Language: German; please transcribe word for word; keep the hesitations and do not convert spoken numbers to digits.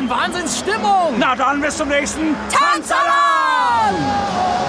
an Wahnsinnsstimmung. Na dann, bis zum nächsten Tanzalarm!